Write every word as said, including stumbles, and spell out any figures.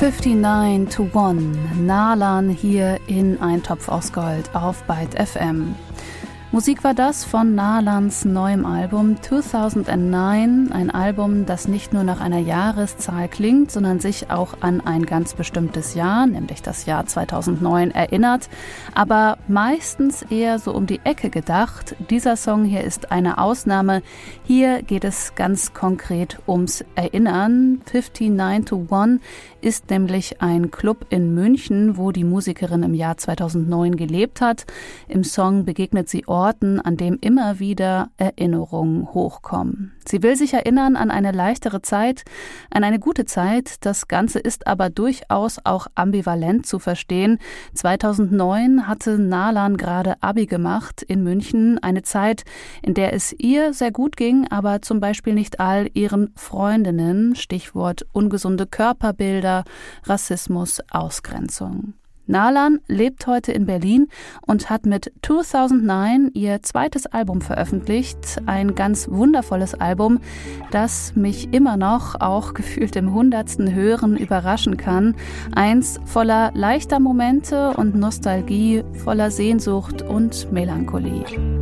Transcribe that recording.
neunundfünfzig to one, Nalan hier in Ein Topf aus Gold auf Byte F M. Musik war das von Nalans neuem Album zweitausendneun, ein Album, das nicht nur nach einer Jahreszahl klingt, sondern sich auch an ein ganz bestimmtes Jahr, nämlich das Jahr zweitausendneun, erinnert, aber meistens eher so um die Ecke gedacht. Dieser Song hier ist eine Ausnahme. Hier geht es ganz konkret ums Erinnern. neunundfünfzig to one ist nämlich ein Club in München, wo die Musikerin im Jahr zweitausendneun gelebt hat. Im Song begegnet sie Orten, an dem immer wieder Erinnerungen hochkommen. Sie will sich erinnern an eine leichtere Zeit, an eine gute Zeit. Das Ganze ist aber durchaus auch ambivalent zu verstehen. zweitausendneun hatte Nalan gerade Abi gemacht in München, eine Zeit, in der es ihr sehr gut ging, aber zum Beispiel nicht all ihren Freundinnen, Stichwort ungesunde Körperbilder, Rassismus, Ausgrenzung. Nalan lebt heute in Berlin und hat mit zweitausendneun ihr zweites Album veröffentlicht. Ein ganz wundervolles Album, das mich immer noch, auch gefühlt im hundertsten Hören, überraschen kann. Eins voller leichter Momente und Nostalgie, voller Sehnsucht und Melancholie.